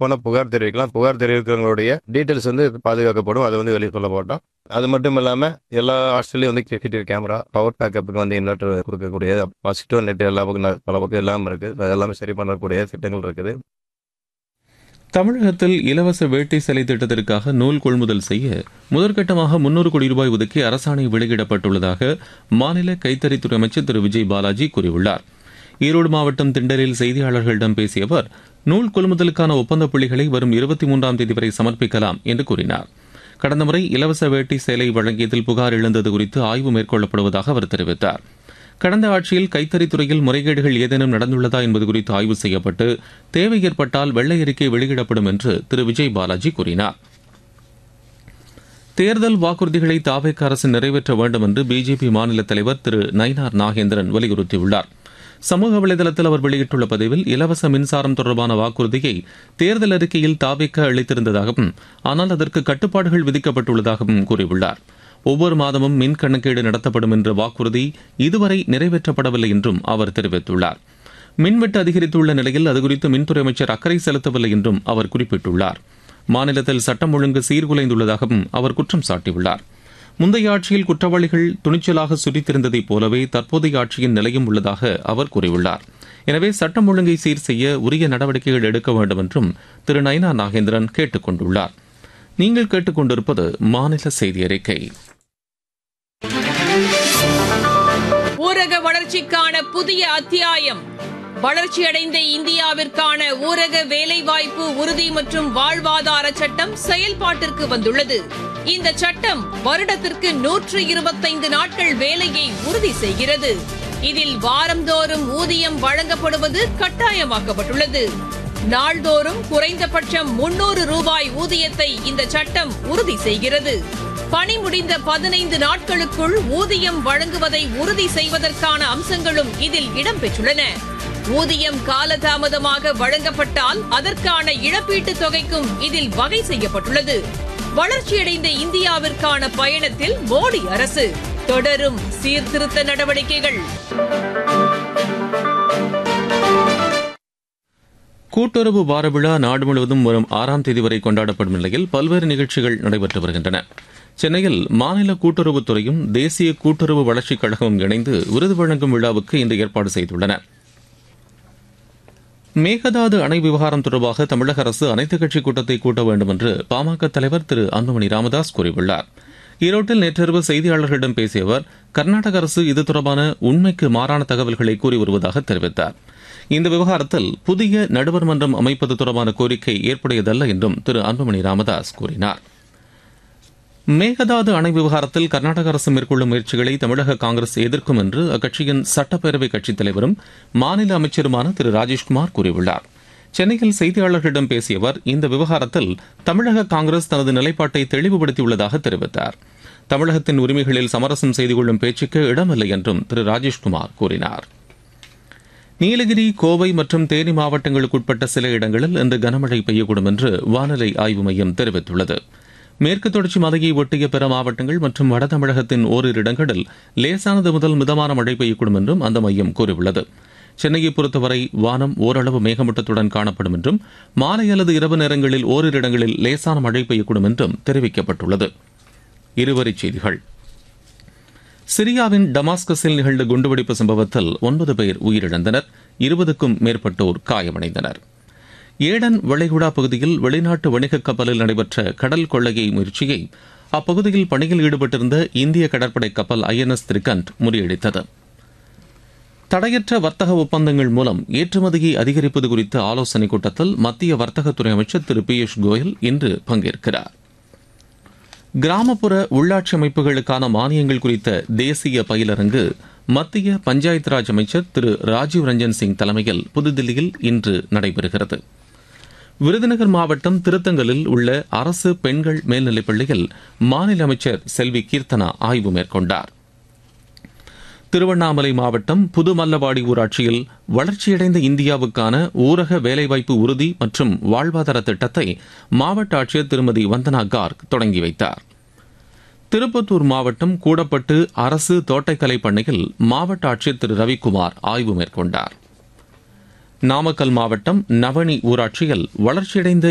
போனால் புகார் தெரிவிக்கலாம். புகார் தெரிவிக்கிறவங்களுடைய டீட்டெயில்ஸ் பாதுகாக்கப்படும். அதை வெளியே சொல்ல மாட்டோம். அது மட்டும் இல்லாமல் எல்லா ஹாஸ்டல்லையும் சிசிடிவி கேமரா, பவர் பேக்கப்புக்கு இன்வெர்டர் கொடுக்கக்கூடிய பாசிட்டிவ் நெட் எல்லா பக்கம் பல பக்கம் எல்லாமே இருக்குது. அது எல்லாமே சரி பண்ணக்கூடிய திட்டங்கள் இருக்குது. தமிழகத்தில் இலவச வேட்டை சிலை திட்டத்திற்காக நூல் கொள்முதல் செய்ய முதற்கட்டமாக 300 கோடி ரூபாய் ஒதுக்கி அரசாணை வெளியிடப்பட்டுள்ளதாக மாநில கைத்தறித்துறை அமைச்சர் திரு விஜய் பாலாஜி கூறியுள்ளார். ஈரோடு மாவட்டம் திண்டலில் செய்தியாளர்களிடம் பேசிய அவர், நூல் கொள்முதலுக்கான ஒப்பந்த புள்ளிகளை வரும் 23ஆம் தேதி வரை சமர்ப்பிக்கலாம் என்று கூறினார். கடந்த முறை இலவச வேட்டை சேலை வழங்கியதில் புகார் எழுந்தது குறித்து ஆய்வு மேற்கொள்ளப்படுவதாக அவர் தெரிவித்தார். கடந்த ஆட்சியில் கைத்தறித்துறையில் முறைகேடுகள் ஏதேனும் நடந்துள்ளதா என்பது குறித்து ஆய்வு செய்யப்பட்டு தேவை ஏற்பட்டால் வெள்ளை அறிக்கை வெளியிடப்படும் என்று திரு விஜய் பாலாஜி கூறினார். தேர்தல் வாக்குறுதிகளை தாவேக அரசு நிறைவேற்ற வேண்டும் என்று பிஜேபி மாநில தலைவர் திரு நயினார் நாகேந்திரன் வலியுறுத்தியுள்ளார். சமூக வலைதளத்தில் அவர் வெளியிட்டுள்ள பதிவில், இலவச மின்சாரம் தொடர்பான வாக்குறுதியை தேர்தல் அறிக்கையில் தாவேக அளித்திருந்ததாகவும் ஆனால் அதற்கு கட்டுப்பாடுகள் விதிக்கப்பட்டுள்ளதாகவும் கூறியுள்ளார். ஒவ்வொரு மாதமும் மின் கணக்கீடு நடத்தப்படும் என்ற வாக்குறுதி இதுவரை நிறைவேற்றப்படவில்லை என்றும் அவர் தெரிவித்துள்ளார். மின்வெட்டு அதிகரித்துள்ள நிலையில் அதுகுறித்து மின்துறை அமைச்சர் அக்கறை செலுத்தவில்லை என்றும் அவர் குறிப்பிட்டுள்ளார். மாநிலத்தில் சட்டம் ஒழுங்கு சீர்குலைந்துள்ளதாகவும் அவர் குற்றம் சாட்டியுள்ளார். முந்தைய ஆட்சியில் குற்றவாளிகள் துணிச்சலாக சுற்றித்திருந்ததைப் போலவே தற்போதைய ஆட்சியின் நிலையும் உள்ளதாக அவர் கூறியுள்ளார். எனவே சட்டம் ஒழுங்கை சீர் செய்ய உரிய நடவடிக்கைகள் எடுக்க வேண்டும் என்றும் திரு நயினார் நாகேந்திரன் கேட்டுக் கொண்டுள்ளார். நீங்கள் கேட்டுக்கொண்டிருப்பது மாநில செய்தி அறிக்கை. ஊரக வளர்ச்சிக்கான புதிய அத்தியாயம். வளர்ச்சியடைந்த இந்தியாவிற்கான ஊரக வேலைவாய்ப்பு உறுதி மற்றும் வாழ்வாதார சட்டம் செயல்பாட்டிற்கு வந்துள்ளது. இந்த சட்டம் வருடத்திற்கு 125 நாட்கள் வேலையை உறுதி செய்கிறது. இதில் வாரந்தோறும் ஊதியம் வழங்கப்படுவது கட்டாயமாக்கப்பட்டுள்ளது. நாள்தோறும் குறைந்தபட்சம் 300 ரூபாய் ஊதியத்தை இந்த சட்டம் உறுதி செய்கிறது. பணி முடிந்த 15 நாட்களுக்குள் ஊதியம் வழங்குவதை உறுதி செய்வதற்கான அம்சங்களும் இதில் இடம்பெற்றுள்ளன. ஊதியம் காலதாமதமாக வழங்கப்பட்டால் அதற்கான இழப்பீட்டுத் தொகைக்கும் இதில் வகை செய்யப்பட்டுள்ளது. வளர்ச்சியடைந்த இந்தியாவிற்கான பயணத்தில் மோடி அரசு தொடரும் சீர்திருத்த நடவடிக்கைகள். கூட்டுறவு வார விழா நாடு முழுவதும் வரும் 6ஆம் தேதி வரை கொண்டாடப்படும் நிலையில் பல்வேறு நிகழ்ச்சிகள் நடைபெற்று வருகின்றன. சென்னையில் மாநில கூட்டுறவுத்துறையும் தேசிய கூட்டுறவு வளர்ச்சிக் கழகமும் இணைந்து விருது வழங்கும் விழாவுக்கு இன்று ஏற்பாடு செய்துள்ளன. மேகதாது அணை விவகாரம் தொடர்பாக தமிழக அரசு அனைத்துக் கட்சி கூட்டத்தை கூட்ட வேண்டும் என்று பாமக தலைவர் திரு அன்புமணி ராமதாஸ் கூறியுள்ளார். ஈரோட்டில் நேற்றிரவு செய்தியாளர்களிடம் பேசிய அவர், கர்நாடக அரசு இது தொடர்பான உண்மைக்கு மாறான தகவல்களை கூறி வருவதாக தெரிவித்தார். இந்த விவகாரத்தில் புதிய நடுவர் மன்றம் அமைப்பது தொடர்பான கோரிக்கை ஏற்புடையதல்ல என்றும் திரு அன்புமணி ராமதாஸ் கூறினார். மேகதாது அணை விவகாரத்தில் கர்நாடக அரசு மேற்கொள்ளும் முயற்சிகளை தமிழக காங்கிரஸ் எதிர்க்கும் என்று அக்கட்சியின் சட்டப்பேரவை கட்சித் தலைவரும் மாநில அமைச்சருமான திரு ராஜேஷ்குமார் கூறியுள்ளார். சென்னையில் செய்தியாளர்களிடம் பேசிய அவர், இந்த விவகாரத்தில் தமிழக காங்கிரஸ் தனது நிலைப்பாட்டை தெளிவுபடுத்தியுள்ளதாக தெரிவித்தார். தமிழகத்தின் உரிமைகளில் சமரசம் செய்து கொள்ளும் பேச்சுக்கு இடமில்லை என்றும் திரு ராஜேஷ்குமார் கூறினார். நீலகிரி, கோவை மற்றும் தேனி மாவட்டங்களுக்குட்பட்ட சில இடங்களில் இன்று கனமழை பெய்யக்கூடும் என்று வானிலை ஆய்வு மையம் தெரிவித்துள்ளது. மேற்கு தொடர்ச்சி மலையை ஒட்டிய பிற மாவட்டங்கள் மற்றும் வட தமிழகத்தின் ஓரிரு இடங்களில் லேசானது முதல் மிதமான மழை பெய்யக்கூடும் என்றும் அந்த மையம் கூறியுள்ளது. சென்னையை பொறுத்தவரை வானம் ஓரளவு மேகமூட்டத்துடன் காணப்படும் என்றும் மாலை அல்லது இரவு நேரங்களில் ஓரிரு இடங்களில் லேசான மழை பெய்யக்கூடும் என்றும் தெரிவிக்கப்பட்டுள்ளது. இருவரிச் செய்திகள். சிரியாவின் டமாஸ்கஸில் நிகழ்ந்த குண்டுவெடிப்பு சம்பவத்தில் 9 பேர் உயிரிழந்தனர், 20க்கும் மேற்பட்டோர் காயமடைந்தனர். ஏடன் வளைகுடா பகுதியில் வெளிநாட்டு வணிகக் கப்பலில் நடைபெற்ற கடல் கொள்ளையை முயற்சியை அப்பகுதியில் பணியில் ஈடுபட்டிருந்த இந்திய கடற்படை கப்பல் INS திரிகண்ட் முறியடித்தது. தடையற்ற வர்த்தக ஒப்பந்தங்கள் மூலம் ஏற்றுமதியை அதிகரிப்பது குறித்த ஆலோசனைக் கூட்டத்தில் மத்திய வர்த்தகத்துறை அமைச்சர் திரு பியூஷ் கோயல் இன்று பங்கேற்கிறார். கிராமப்புற உள்ளாட்சி அமைப்புகளுக்கான மானியங்கள் குறித்த தேசிய பயிலரங்கு மத்திய பஞ்சாயத் ராஜ் அமைச்சர் திரு ராஜீவ் ரஞ்சன் சிங் தலைமையில் புதுதில்லியில் இன்று நடைபெறுகிறது. விருதுநகர் மாவட்டம் திருத்தங்கலில் உள்ள அரசு பெண்கள் மேல்நிலைப் பள்ளியில் மாநில அமைச்சர் செல்வி கீர்த்தனா ஆய்வு மேற்கொண்டார். திருவண்ணாமலை மாவட்டம் புதுமல்லவாடி ஊராட்சியில் வளர்ச்சியடைந்த இந்தியாவுக்கான ஊரக வேலைவாய்ப்பு உறுதி மற்றும் வாழ்வாதார திட்டத்தை மாவட்ட ஆட்சியர் திருமதி வந்தனா கார்க் தொடங்கி வைத்தார். திருப்பத்தூர் மாவட்டம் கூடப்பட்டு அரசு தோட்டக்கலை பண்ணையில் மாவட்ட ஆட்சியர் திரு ரவிக்குமார் ஆய்வு மேற்கொண்டார். நாமக்கல் மாவட்டம் நவனி ஊராட்சியில் வளர்ச்சியடைந்த